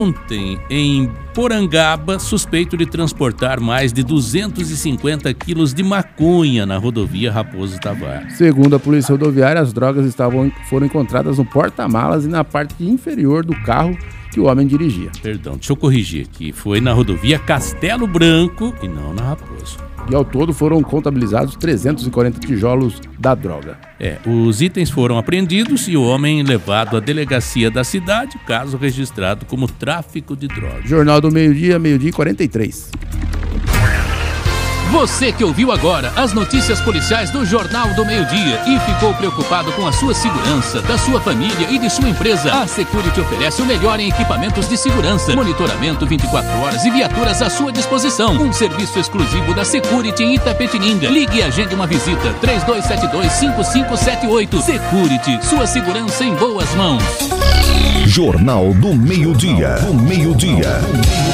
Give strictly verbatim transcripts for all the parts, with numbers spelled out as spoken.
Ontem, em Porangaba, suspeito de transportar mais de duzentos e cinquenta quilos de maconha na rodovia Raposo Tavares. Segundo a Polícia Rodoviária, as drogas estavam, foram encontradas no porta-malas e na parte inferior do carro que o homem dirigia. Perdão, deixa eu corrigir aqui. Foi na rodovia Castelo Branco e não na Raposo. E ao todo foram contabilizados trezentos e quarenta tijolos da droga. É, os itens foram apreendidos e o homem levado à delegacia da cidade, caso registrado como tráfico de drogas. Jornal do Meio-Dia, meio-dia e quarenta e três. Você que ouviu agora as notícias policiais do Jornal do Meio-Dia e ficou preocupado com a sua segurança, da sua família e de sua empresa, a Security oferece o melhor em equipamentos de segurança, monitoramento vinte e quatro horas e viaturas à sua disposição. Um serviço exclusivo da Security em Itapetininga. Ligue e agende uma visita. três dois sete dois, cinco cinco sete oito. Security, sua segurança em boas mãos. Jornal do Meio-Dia. Do Meio-Dia.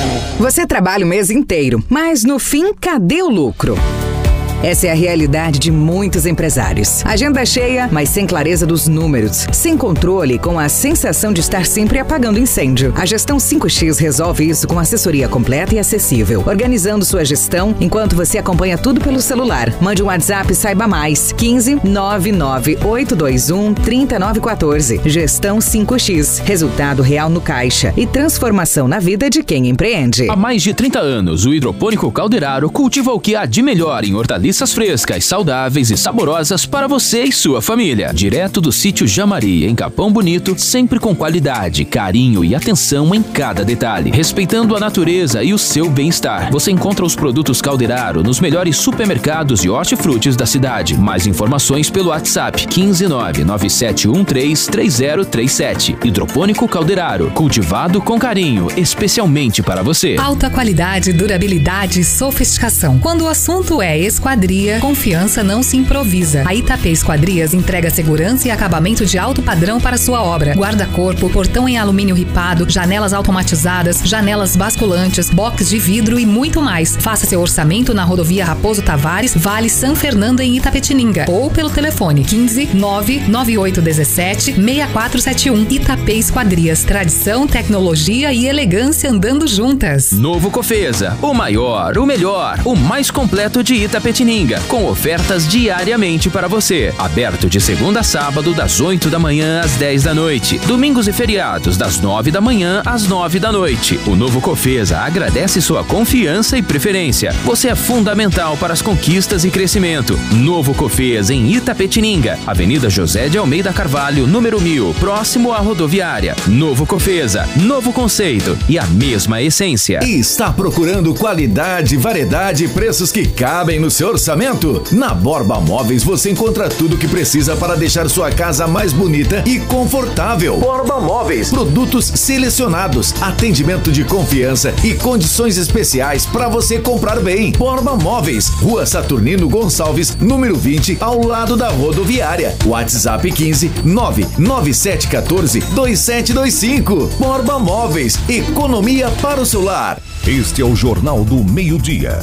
Você trabalha o mês inteiro, mas no fim, cadê o lucro? Essa é a realidade de muitos empresários. Agenda cheia, mas sem clareza dos números. Sem controle, com a sensação de estar sempre apagando incêndio. A Gestão cinco X resolve isso com assessoria completa e acessível. Organizando sua gestão enquanto você acompanha tudo pelo celular. Mande um WhatsApp e saiba mais. quinze, nove nove oito dois um, três nove um quatro. Gestão cinco X. Resultado real no caixa e transformação na vida de quem empreende. Há mais de trinta anos, o Hidropônico Calderaro cultiva o que há de melhor em hortaliças frescas, saudáveis e saborosas para você e sua família. Direto do sítio Jamari, em Capão Bonito, sempre com qualidade, carinho e atenção em cada detalhe, respeitando a natureza e o seu bem-estar. Você encontra os produtos Calderaro nos melhores supermercados e hortifrutis da cidade. Mais informações pelo WhatsApp quinze, nove nove sete um três, três zero três sete. Hidropônico Calderaro, cultivado com carinho, especialmente para você. Alta qualidade, durabilidade e sofisticação. Quando o assunto é esquadria, confiança não se improvisa. A Itapê Esquadrias entrega segurança e acabamento de alto padrão para sua obra. Guarda-corpo, portão em alumínio ripado, janelas automatizadas, janelas basculantes, box de vidro e muito mais. Faça seu orçamento na rodovia Raposo Tavares, Vale São Fernando em Itapetininga ou pelo telefone quinze, nove nove oito um sete, seis quatro sete um. Itapê Esquadrias, tradição, tecnologia e elegância andando juntas. Novo Cofesa, o maior, o melhor, o mais completo de Itapetininga, com ofertas diariamente para você. Aberto de segunda a sábado, das oito da manhã às dez da noite. Domingos e feriados, das nove da manhã às nove da noite. O Novo Cofesa agradece sua confiança e preferência. Você é fundamental para as conquistas e crescimento. Novo Cofesa em Itapetininga, Avenida José de Almeida Carvalho, número mil, próximo à rodoviária. Novo Cofesa, novo conceito e a mesma essência. E está procurando qualidade, variedade e preços que cabem no seu orçamento? Na Borba Móveis você encontra tudo o que precisa para deixar sua casa mais bonita e confortável. Borba Móveis, produtos selecionados, atendimento de confiança e condições especiais para você comprar bem. Borba Móveis, Rua Saturnino Gonçalves, número vinte, ao lado da rodoviária. WhatsApp quinze, nove nove sete um quatro, dois sete dois cinco. Borba Móveis, economia para o seu lar. Este é o Jornal do Meio-Dia.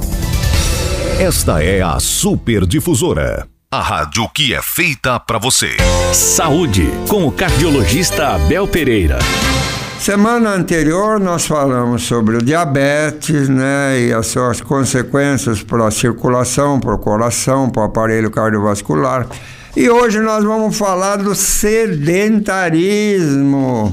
Esta é a Super Difusora, a rádio que é feita para você. Saúde, com o cardiologista Abel Pereira. Semana anterior nós falamos sobre o diabetes, né, e as suas consequências para a circulação, para o coração, para o aparelho cardiovascular. E hoje nós vamos falar do sedentarismo.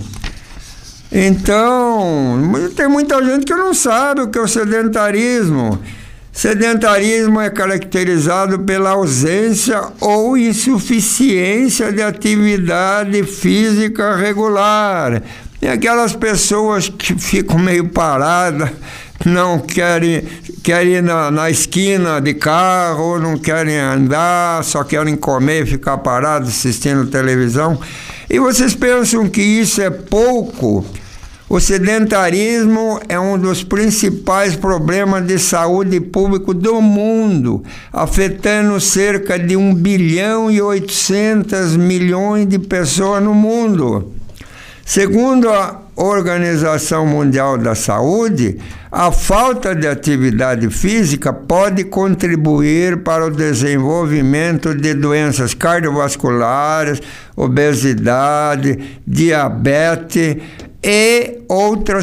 Então, tem muita gente que não sabe o que é o sedentarismo. Sedentarismo é caracterizado pela ausência ou insuficiência de atividade física regular. E aquelas pessoas que ficam meio paradas, não querem, querem ir na, na esquina de carro, não querem andar, só querem comer e ficar parados assistindo televisão. E vocês pensam que isso é pouco? O sedentarismo é um dos principais problemas de saúde pública do mundo, afetando cerca de um bilhão e oitocentos milhões de pessoas no mundo. Segundo a Organização Mundial da Saúde, a falta de atividade física pode contribuir para o desenvolvimento de doenças cardiovasculares, obesidade, diabetes e outras